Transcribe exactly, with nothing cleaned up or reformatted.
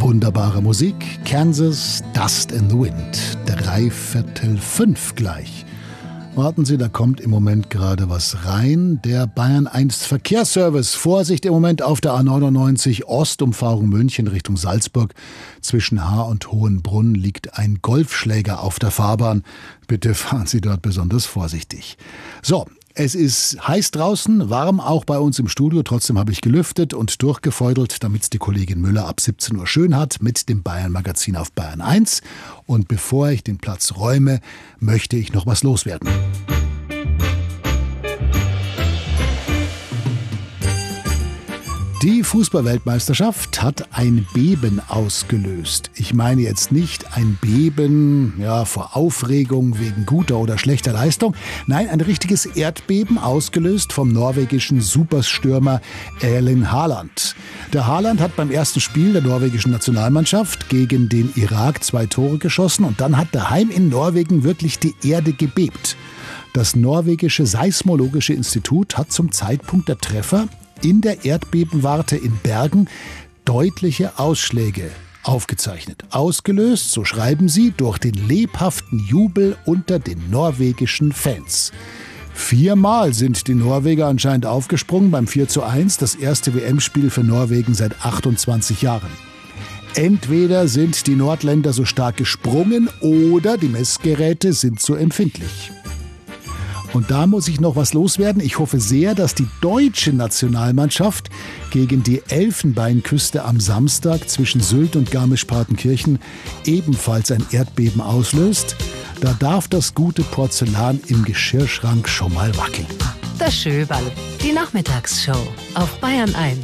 Wunderbare Musik, Kansas, Dust in the Wind, drei Viertel fünf gleich. Warten Sie, da kommt im Moment gerade was rein. Der Bayern eins Verkehrsservice. Vorsicht im Moment auf der A neunundneunzig Ostumfahrung München Richtung Salzburg. Zwischen Haar und Hohenbrunn liegt ein Golfschläger auf der Fahrbahn. Bitte fahren Sie dort besonders vorsichtig. So. Es ist heiß draußen, warm auch bei uns im Studio. Trotzdem habe ich gelüftet und durchgefeudelt, damit es die Kollegin Müller ab siebzehn Uhr schön hat mit dem Bayern-Magazin auf Bayern eins. Und bevor ich den Platz räume, möchte ich noch was loswerden. Die Fußball-Weltmeisterschaft hat ein Beben ausgelöst. Ich meine jetzt nicht ein Beben ja, vor Aufregung wegen guter oder schlechter Leistung. Nein, ein richtiges Erdbeben ausgelöst vom norwegischen Superstürmer Erling Haaland. Der Haaland hat beim ersten Spiel der norwegischen Nationalmannschaft gegen den Irak zwei Tore geschossen und dann hat daheim in Norwegen wirklich die Erde gebebt. Das norwegische Seismologische Institut hat zum Zeitpunkt der Treffer in der Erdbebenwarte in Bergen deutliche Ausschläge aufgezeichnet. Ausgelöst, so schreiben sie, durch den lebhaften Jubel unter den norwegischen Fans. Viermal sind die Norweger anscheinend aufgesprungen beim vier zu eins, das erste W M-Spiel für Norwegen seit achtundzwanzig Jahren. Entweder sind die Nordländer so stark gesprungen oder die Messgeräte sind so empfindlich. Und da muss ich noch was loswerden. Ich hoffe sehr, dass die deutsche Nationalmannschaft gegen die Elfenbeinküste am Samstag zwischen Sylt und Garmisch-Partenkirchen ebenfalls ein Erdbeben auslöst. Da darf das gute Porzellan im Geschirrschrank schon mal wackeln. Das Schöberl, die Nachmittagsshow auf Bayern eins.